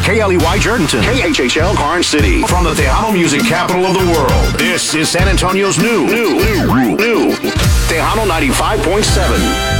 KLEY Jerdenton, KHHL Karnes City. From the Tejano music capital of the world, this is San Antonio's new Tejano 95.7.